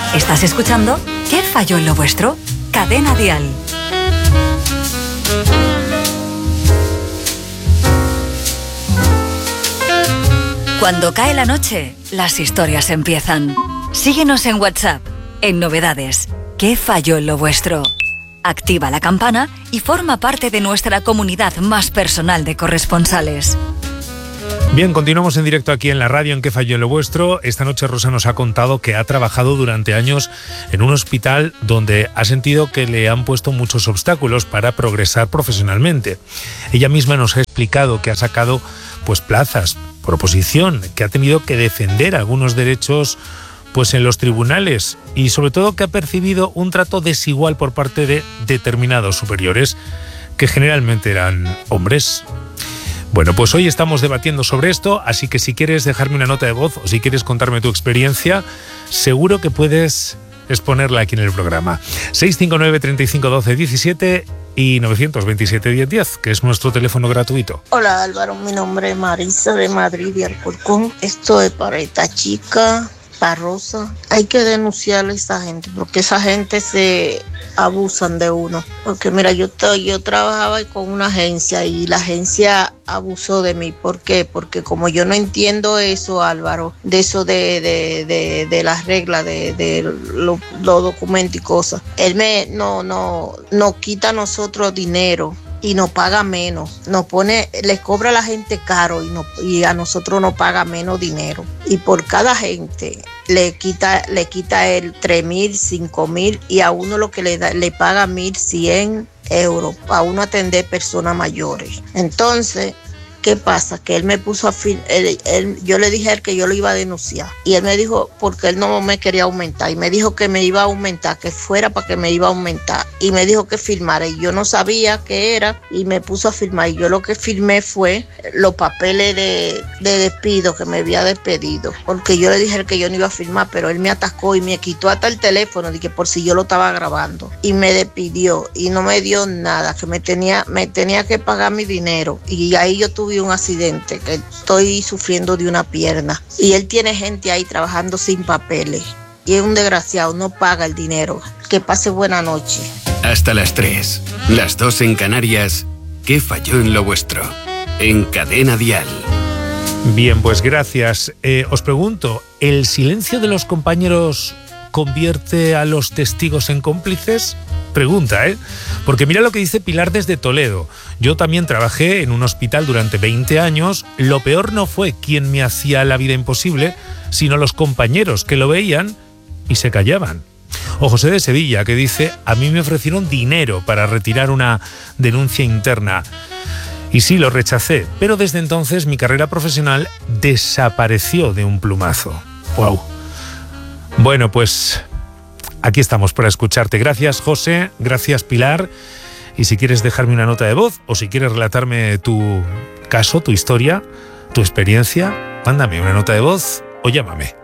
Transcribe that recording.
¿Estás escuchando? ¿Qué falló en lo vuestro? Cadena Dial. Cuando cae la noche, las historias empiezan. Síguenos en WhatsApp, en Novedades. ¿Qué falló en lo vuestro? Activa la campana y forma parte de nuestra comunidad más personal de corresponsales. Bien, continuamos en directo aquí en la radio en ¿Qué falló en lo vuestro? Esta noche Rosa nos ha contado que ha trabajado durante años en un hospital donde ha sentido que le han puesto muchos obstáculos para progresar profesionalmente. Ella misma nos ha explicado que ha sacado pues plazas por oposición, que ha tenido que defender algunos derechos pues en los tribunales y sobre todo que ha percibido un trato desigual por parte de determinados superiores que generalmente eran hombres. Bueno, pues hoy estamos debatiendo sobre esto, así que si quieres dejarme una nota de voz o si quieres contarme tu experiencia, seguro que puedes exponerla aquí en el programa. 659 35 12 17 y 927 10 10, que es nuestro teléfono gratuito. Hola Álvaro, mi nombre es Marisa de Madrid y Alcorcón. Esto es para esta chica, para Rosa. Hay que denunciarle a esa gente porque esa gente se abusan de uno. Porque mira, yo trabajaba con una agencia y la agencia abusó de mí. ¿Por qué? Porque como yo no entiendo eso, Álvaro, de eso de las reglas, de los documentos y cosas, él no quita a nosotros dinero y nos paga menos, les cobra a la gente caro y a nosotros nos paga menos dinero. Y por cada gente le quita el 3,000, 5,000 y a uno lo que le paga 1,100 euros para uno atender personas mayores. Entonces, ¿qué pasa? Que él me puso yo le dije a él que yo lo iba a denunciar y él me dijo, porque él no me quería aumentar y me dijo que me iba a aumentar, que fuera para que me iba a aumentar y me dijo que firmara y yo no sabía qué era y me puso a firmar y yo lo que firmé fue los papeles de despido, que me había despedido, porque yo le dije que yo no iba a firmar, pero él me atacó y me quitó hasta el teléfono de que por si yo lo estaba grabando y me despidió y no me dio nada, que me tenía que pagar mi dinero y ahí yo tuve un accidente, que estoy sufriendo de una pierna y él tiene gente ahí trabajando sin papeles y es un desgraciado, no paga el dinero. Que pase buena noche. Hasta las 3, las 2 en Canarias. ¿Qué falló en lo vuestro? En Cadena Dial. Bien, pues gracias. Os pregunto, ¿el silencio de los compañeros convierte a los testigos en cómplices? Pregunta, porque mira lo que dice Pilar desde Toledo. Yo también trabajé en un hospital durante 20 años. Lo peor no fue quien me hacía la vida imposible, sino los compañeros que lo veían y se callaban. O José de Sevilla, que dice, a mí me ofrecieron dinero para retirar una denuncia interna. Y sí, lo rechacé, pero desde entonces mi carrera profesional desapareció de un plumazo. ¡Wow! Bueno, pues aquí estamos para escucharte. Gracias, José. Gracias, Pilar. Y si quieres dejarme una nota de voz o si quieres relatarme tu caso, tu historia, tu experiencia, mándame una nota de voz o llámame.